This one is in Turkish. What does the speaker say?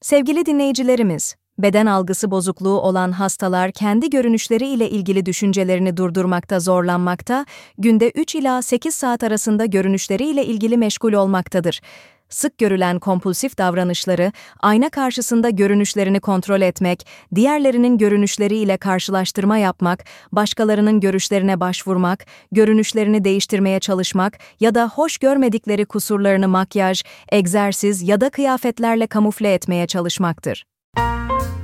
Sevgili dinleyicilerimiz, beden algısı bozukluğu olan hastalar kendi görünüşleri ile ilgili düşüncelerini durdurmakta zorlanmakta, günde 3 ila 8 saat arasında görünüşleriyle ilgili meşgul olmaktadır. Sık görülen kompulsif davranışları, ayna karşısında görünüşlerini kontrol etmek, diğerlerinin görünüşleriyle karşılaştırma yapmak, başkalarının görüşlerine başvurmak, görünüşlerini değiştirmeye çalışmak ya da hoş görmedikleri kusurlarını makyaj, egzersiz ya da kıyafetlerle kamufle etmeye çalışmaktır.